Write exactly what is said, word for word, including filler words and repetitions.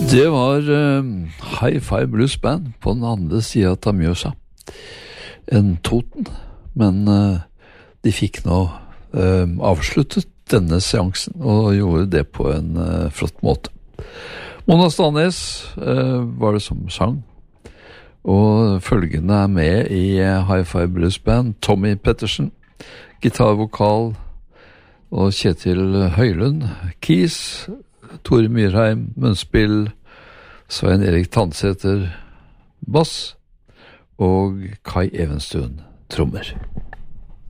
Det var uh, Hi-Fi Blues Band på den andre siden av Mjøsa enn Toten, men uh, de fikk nå uh, avsluttet denne seansen og gjorde det på en uh, flott måte. Mona Stanes uh, var det som sang, og følgende er med i uh, Hi-Fi Blues Band: Tommy Pettersen, gitarvokal, og Kjetil Høylund, keys, Tore Myrheim, munnspill, Svein Erik Tandsæter, bass, og Kai Evenstuen, trommer.